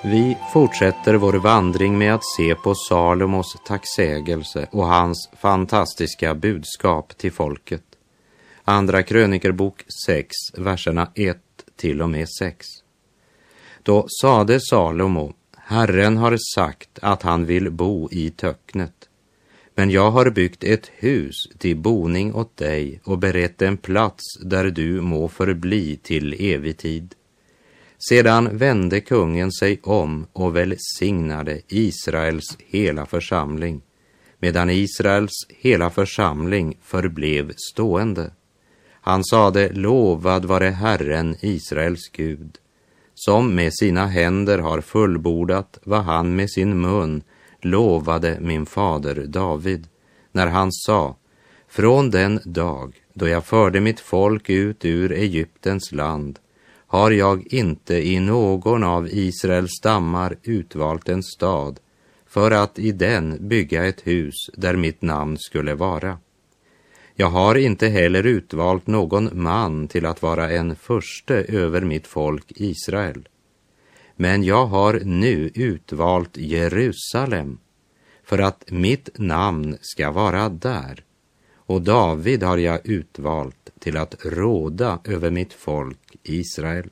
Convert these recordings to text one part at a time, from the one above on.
Vi fortsätter vår vandring med att se på Salomos tacksägelse och hans fantastiska budskap till folket. Andra krönikerbok 6, verserna 1 till och med 6. Då sade Salomo: Herren har sagt att han vill bo i töcknet. Men jag har byggt ett hus till boning åt dig och berett en plats där du må förbli till evig tid. Sedan vände kungen sig om och välsignade Israels hela församling, medan Israels hela församling förblev stående. Han sade: lovad vare Herren, Israels Gud, som med sina händer har fullbordat vad han med sin mun lovade min fader David, när han sa: från den dag då jag förde mitt folk ut ur Egyptens land har jag inte i någon av Israels stammar utvalt en stad för att i den bygga ett hus där mitt namn skulle vara. Jag har inte heller utvalt någon man till att vara en furste över mitt folk Israel. Men jag har nu utvalt Jerusalem för att mitt namn ska vara där, och David har jag utvalt till att råda över mitt folk Israel.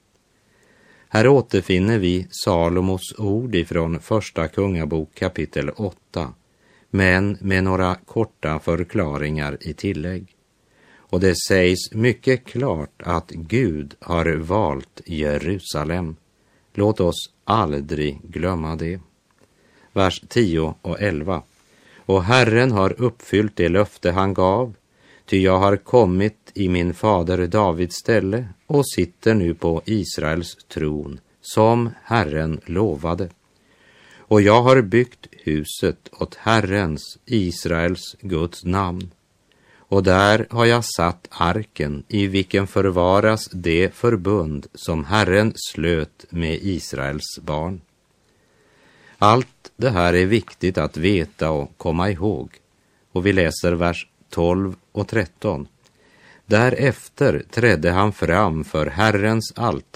Här återfinner vi Salomos ord ifrån första kungabok kapitel 8, men med några korta förklaringar i tillägg. Och det sägs mycket klart att Gud har valt Jerusalem. Låt oss aldrig glömma det. Vers 10 och 11. Och Herren har uppfyllt det löfte han gav, ty jag har kommit i min fader Davids ställe och sitter nu på Israels tron, som Herren lovade. Och jag har byggt huset åt Herrens, Israels, Guds namn. Och där har jag satt arken, i vilken förvaras det förbund som Herren slöt med Israels barn. Allt det här är viktigt att veta och komma ihåg. Och vi läser vers 12 och 13. Därefter trädde han fram för Herrens altare